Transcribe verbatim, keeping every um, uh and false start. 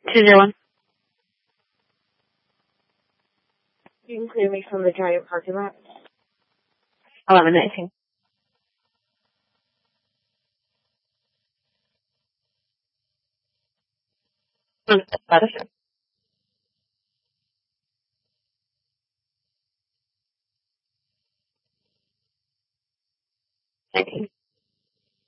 Two zero one. You can clear me from the giant parking lot. Eleven nineteen. Madison. Nineteen.